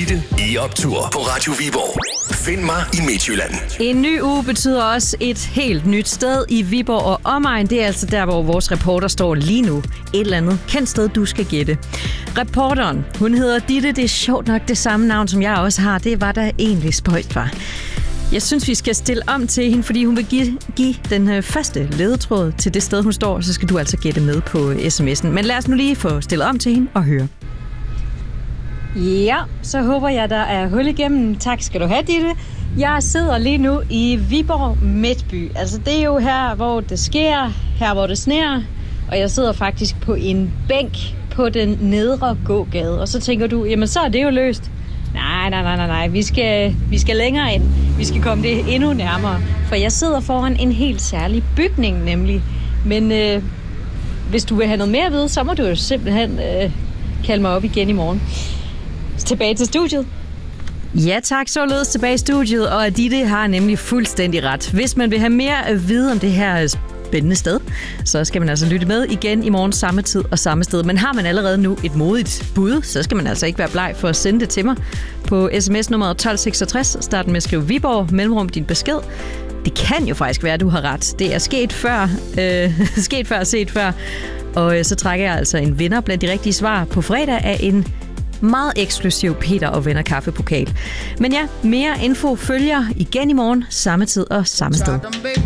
Ditte i optur på Radio Viborg. Find mig i Midtjylland. En ny uge betyder også et helt nyt sted i Viborg og omegn. Det er altså der, hvor vores reporter står lige nu. Et eller andet kendt sted, du skal gætte. Reporteren, hun hedder Ditte. Det er sjovt nok det samme navn, som jeg også har. Det var der egentlig spøjt, var. Jeg synes, vi skal stille om til hende, fordi hun vil give den første ledetråd til det sted, hun står. Så skal du altså gætte med på sms'en. Men lad os nu lige få stillet om til hende og høre. Ja, så håber jeg, der er hul igennem. Tak skal du have, Ditte. Jeg sidder lige nu i Viborg Midtby. Altså, det er jo her, hvor det sker, her, hvor det sner. Og jeg sidder faktisk på en bænk på den nedre gågade. Og så tænker du, jamen så er det jo løst. Nej. Vi skal længere ind. Vi skal komme det endnu nærmere. For jeg sidder foran en helt særlig bygning, nemlig. Men hvis du vil have noget mere at vide, så må du jo simpelthen kalde mig op igen i morgen. Tilbage til studiet. Ja tak, således tilbage i studiet, og Ditte har nemlig fuldstændig ret. Hvis man vil have mere at vide om det her spændende sted, så skal man altså lytte med igen i morgen samme tid og samme sted. Men har man allerede nu et modigt bud, så skal man altså ikke være bleg for at sende det til mig på sms nummeret 1266. Start med at skrive Viborg, mellemrum din besked. Det kan jo faktisk være, at du har ret. Det er sket før, set før. Og så trækker jeg altså en vinder blandt de rigtige svar på fredag af en meget eksklusiv Peter og Venner kaffepokal. Men ja, mere info følger igen i morgen, samme tid og samme sted.